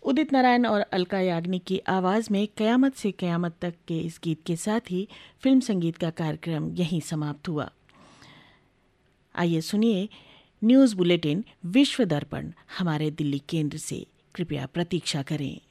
उदित नारायण और अलका याग्निक की आवाज़ में कयामत से कयामत तक के इस गीत के साथ ही फिल्म संगीत का कार्यक्रम यहीं समाप्त हुआ। आइए सुनिए न्यूज़ बुलेटिन विश्व दर्पण हमारे दिल्ली केंद्र से। कृपया प्रतीक्षा करें।